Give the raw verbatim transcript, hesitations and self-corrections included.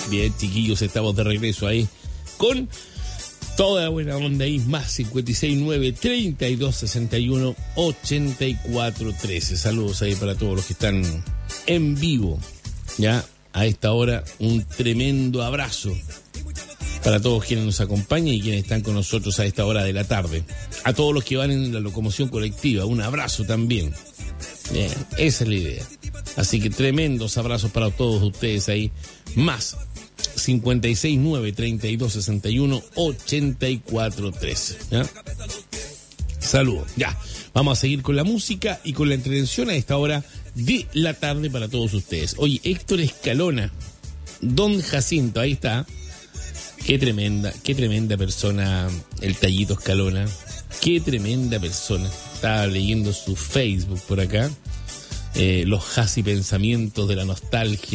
Bien, chiquillos, estamos de regreso ahí con toda la buena onda ahí, más cincuenta y seis nueve, treinta y dos sesenta y uno, ochenta y cuatro trece. Saludos ahí para todos los que están en vivo, ya a esta hora. Un tremendo abrazo para todos quienes nos acompañan y quienes están con nosotros a esta hora de la tarde. A todos los que van en la locomoción colectiva, un abrazo también. Bien, esa es la idea. Así que tremendos abrazos para todos ustedes ahí. Más cincuenta y seis nueve, treinta y dos sesenta y uno, ochenta y cuatro trece. ¿Ya? Saludos. Ya, vamos a seguir con la música y con la entretención a esta hora de la tarde para todos ustedes. Oye, Héctor Escalona, Don Jacinto, ahí está. Qué tremenda, qué tremenda persona el Tallito Escalona. Qué tremenda persona. Estaba leyendo su Facebook por acá. Eh, los Jasi pensamientos de la nostalgia.